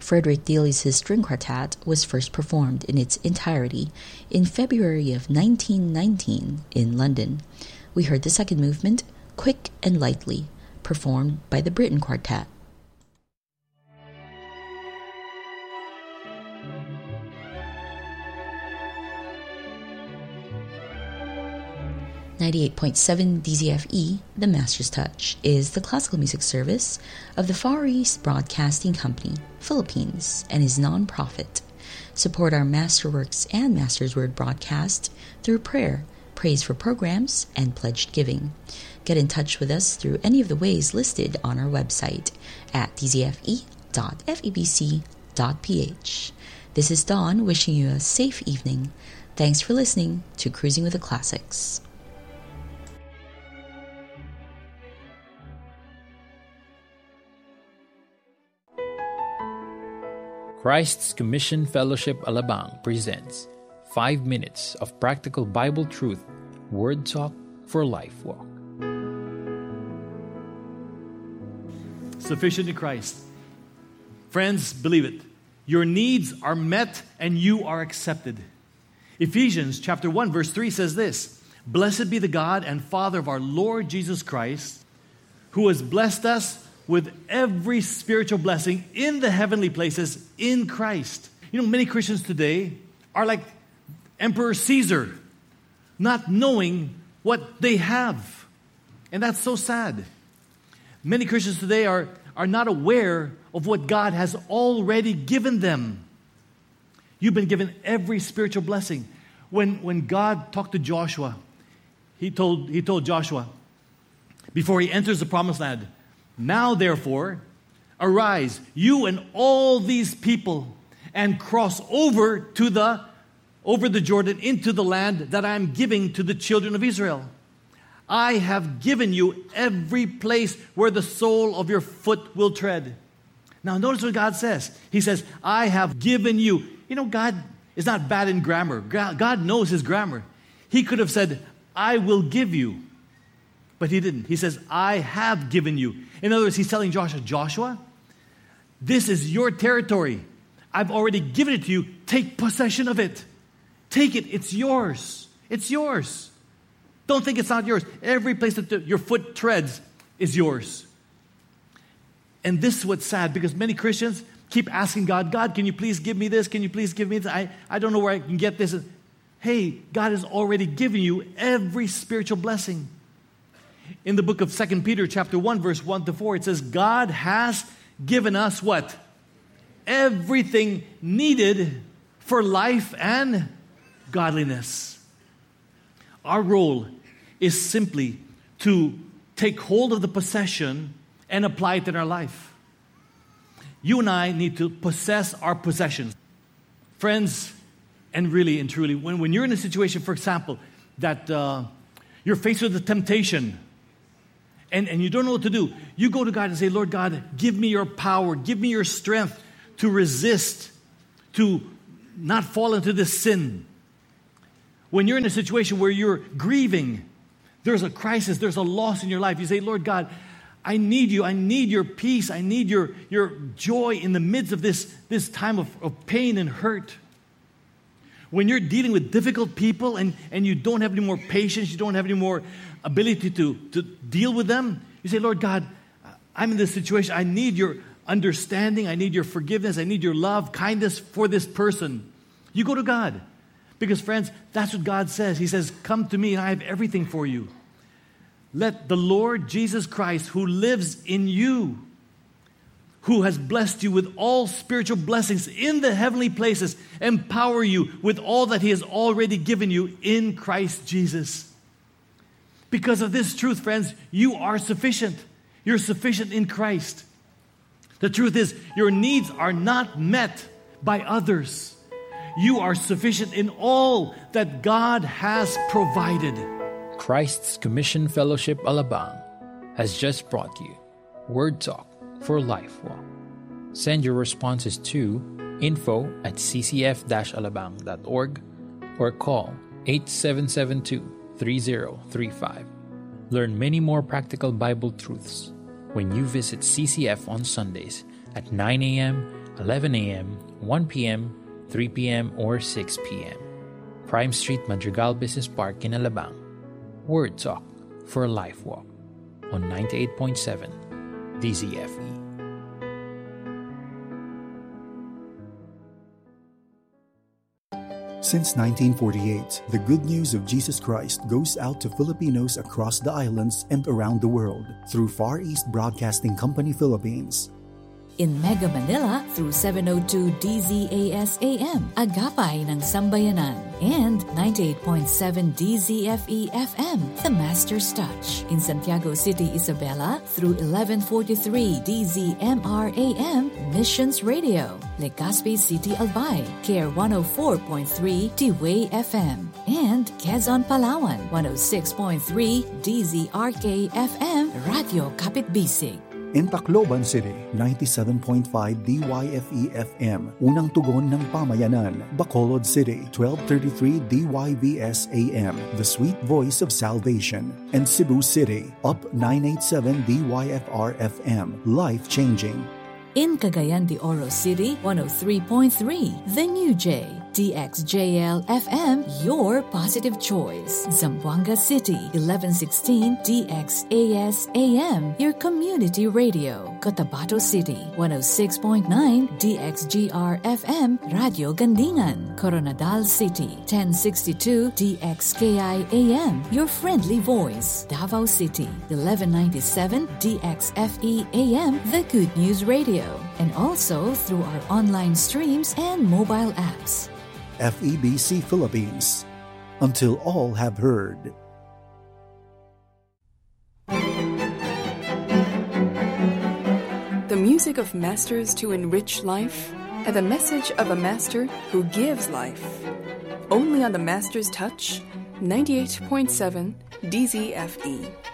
Frederick Daly's String Quartet was first performed in its entirety in February of 1919 in London. We heard the second movement, Quick and Lightly, performed by the Britain Quartet. 98.7 DZFE, The Master's Touch, is the classical music service of the Far East Broadcasting Company, Philippines, and is non-profit. Support our Masterworks and Master's Word broadcast through prayer, praise for programs, and pledged giving. Get in touch with us through any of the ways listed on our website at dzfe.febc.ph. This is Dawn wishing you a safe evening. Thanks for listening to Cruising with the Classics. Christ's Commission Fellowship Alabang presents 5 minutes of practical Bible truth, Word Talk for Life Walk. Sufficient in Christ. Friends, believe it. Your needs are met and you are accepted. Ephesians chapter 1 verse 3 says this, "Blessed be the God and Father of our Lord Jesus Christ, who has blessed us with every spiritual blessing in the heavenly places in Christ." You know, many Christians today are like Emperor Caesar, not knowing what they have. And that's so sad. Many Christians today are not aware of what God has already given them. You've been given every spiritual blessing. When God talked to Joshua, He told Joshua, before he enters the promised land, "Now therefore, arise, you and all these people, and cross over the Jordan into the land that I am giving to the children of Israel. I have given you every place where the sole of your foot will tread." Now notice what God says. He says, "I have given you." You know, God is not bad in grammar. God knows His grammar. He could have said, "I will give you." But He didn't. He says, "I have given you." In other words, He's telling Joshua, this is your territory. I've already given it to you. Take possession of it. Take it. It's yours. It's yours. Don't think it's not yours. Every place that your foot treads is yours. And this is what's sad, because many Christians keep asking God, "God, can you please give me this? Can you please give me this? I don't know where I can get this." Hey, God has already given you every spiritual blessing. In the book of 2 Peter chapter 1 verse 1 to 4, it says, God has given us what? Everything needed for life and godliness. Our role is simply to take hold of the possession and apply it in our life. You and I need to possess our possessions. Friends, and really and truly, when you're in a situation, for example, that you're faced with a temptation, and you don't know what to do, you go to God and say, "Lord God, give me your power, give me your strength to resist, to not fall into this sin." When you're in a situation where you're grieving, there's a crisis, there's a loss in your life, you say, "Lord God, I need you, I need your peace, I need your joy in the midst of this time of pain and hurt." When you're dealing with difficult people and you don't have any more patience, you don't have any more ability to deal with them, you say, "Lord God, I'm in this situation. I need your understanding. I need your forgiveness. I need your love, kindness for this person." You go to God. Because friends, that's what God says. He says, "Come to me and I have everything for you." Let the Lord Jesus Christ, who lives in you, who has blessed you with all spiritual blessings in the heavenly places, empower you with all that He has already given you in Christ Jesus. Because of this truth, friends, you are sufficient. You're sufficient in Christ. The truth is, your needs are not met by others. You are sufficient in all that God has provided. Christ's Commission Fellowship Alabang has just brought you Word Talk for Life Walk. Send your responses to info@ccf-alabang.org or call 8772-3035. Learn many more practical Bible truths when you visit CCF on Sundays at 9 a.m., 11 a.m., 1 p.m., 3 p.m., or 6 p.m. Prime Street, Madrigal Business Park in Alabang. Word Talk for a Life Walk on 98.7 DZFE. Since 1948, the good news of Jesus Christ goes out to Filipinos across the islands and around the world through Far East Broadcasting Company Philippines. In Mega Manila through 702 DZAS AM, Agapay ng Sambayanan, and 98.7 DZFE FM, The Master's Touch. In Santiago City, Isabela through 1143 DZMR AM, Missions Radio. Legazpi City, Albay, Care 104.3 T-Way FM. And Quezon, Palawan, 106.3 DZRK FM, Radio Kapitbisig. In Tacloban City, 97.5 DYFE FM, Unang Tugon ng Pamayanan. Bacolod City, 1233 DYVS AM, The Sweet Voice of Salvation. And Cebu City, Up 987 DYFR FM, Life Changing. In Cagayan de Oro City, 103.3 The New J, DXJL FM, your positive choice. Zamboanga City, 1116 DXAS AM, your community radio. Cotabato City, 106.9 DXGR FM, Radio Gandingan. Coronadal City, 1062 DXKI AM, your friendly voice. Davao City, 1197 DXFE AM, the Good News Radio. And also through our online streams and mobile apps. FEBC Philippines. Until all have heard. The music of masters to enrich life, and the message of a master who gives life. Only on the Master's Touch, 98.7 DZFE.